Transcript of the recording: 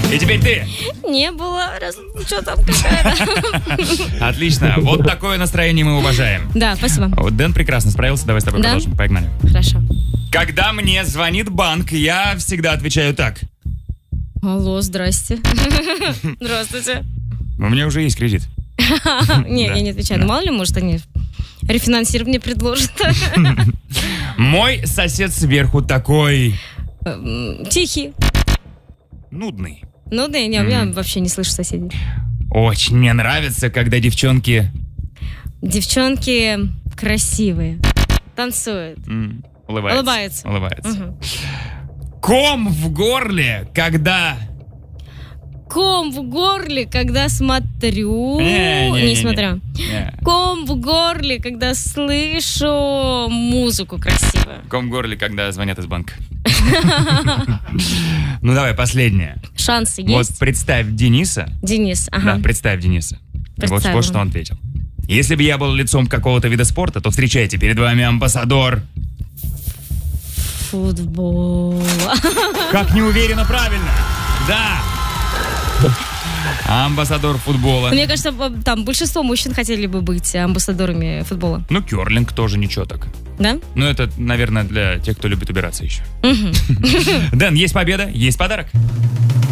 И теперь ты. Не было. Что там какая-то? Отлично. Вот такое настроение мы уважаем. Да, спасибо. Вот Дэн прекрасно справился. Давай с тобой Да? продолжим. Погнали. Хорошо. Когда мне звонит банк, я всегда отвечаю так. Алло, здрасте. Здравствуйте. У меня уже есть кредит. Не, я не отвечаю. Мало ли, может, они рефинансирование предложат. Мой сосед сверху такой... Тихий. Нудный. Ну да, не, у меня вообще не слышу соседей. Очень мне нравится, когда девчонки... Девчонки красивые. Танцуют. Улыбаются. Улыбаются. Ком в горле, когда... Ком в горле, когда смотрю... Не смотрю. Ком в горле, когда слышу музыку красивую. Ком в горле, когда звонят из банка. Ну давай, последнее. Шансы Вот есть? представь Дениса. Денис, ага. Да, представь Дениса. Вот Представила. что он ответил. Если бы я был лицом какого-то вида спорта, то встречайте, перед вами амбассадор. Футбол. Как неуверенно правильно. Да. Амбассадор футбола. Мне кажется, там большинство мужчин хотели бы быть амбассадорами футбола. Ну, керлинг тоже ничего так. Да? Ну, это, наверное, для тех, кто любит убираться еще. Дэн, есть победа, есть подарок.